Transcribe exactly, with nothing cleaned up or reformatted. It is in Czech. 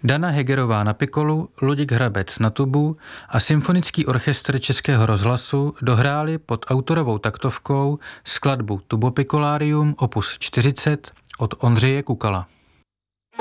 Dana Hegerová na pikolu, Luděk Hrabec na tubu a Symfonický orchestr Českého rozhlasu dohráli pod autorovou taktovkou skladbu Tubopikolarium opus čtyřicet od Ondřeje Kukala.